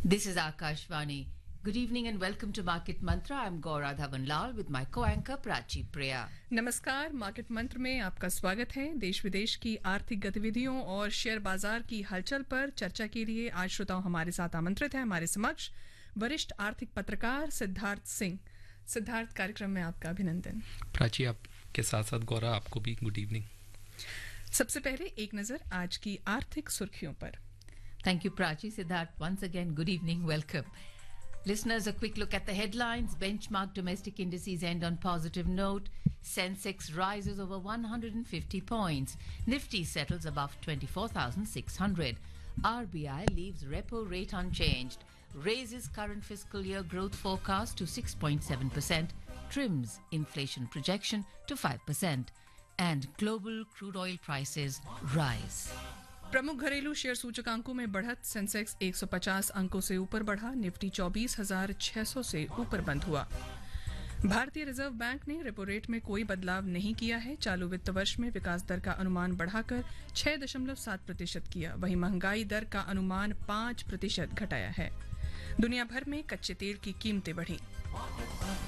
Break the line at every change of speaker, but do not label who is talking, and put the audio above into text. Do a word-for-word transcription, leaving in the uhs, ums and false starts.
This is Akashvani. Good evening and welcome to Market Mantra. I'm Gaura Dhawanlal with my co-anchor Prachi Priya.
नमस्कार, market मंत्र में आपका स्वागत है। देश विदेश की आर्थिक गतिविधियों और शेयर बाजार की हलचल पर चर्चा के लिए आज श्रोताओं हमारे साथ आमंत्रित है हमारे समक्ष वरिष्ठ आर्थिक पत्रकार सिद्धार्थ सिंह। सिद्धार्थ, कार्यक्रम में आपका अभिनंदन।
प्राची, आपके साथ साथ गौरा, आपको भी गुड इवनिंग।
सबसे पहले एक नजर आज की आर्थिक सुर्खियों पर।
Thank you, Prachi. Siddharth, once again, good evening. Welcome. Listeners, a quick look at the headlines. Benchmark domestic indices end on positive note. Sensex rises over one hundred fifty points. Nifty settles above twenty-four thousand six hundred. R B I leaves repo rate unchanged. Raises current fiscal year growth forecast to six point seven percent. Trims inflation projection to five percent. And global crude oil prices rise.
प्रमुख घरेलू share सूचकांकों में बढ़त। Sensex एक सौ पचास अंकों से ऊपर बढ़ा। निफ्टी चौबीस हज़ार छह सौ से ऊपर बंद हुआ। भारतीय रिजर्व बैंक ने रेपो रेट में कोई बदलाव नहीं किया है। चालू वित्त वर्ष में विकास दर का अनुमान बढ़ाकर छह दशमलव सात प्रतिशत किया। वहीं महंगाई दर का अनुमान पांच प्रतिशत घटाया है। दुनिया भर में कच्चे तेल की कीमतें बढ़ी।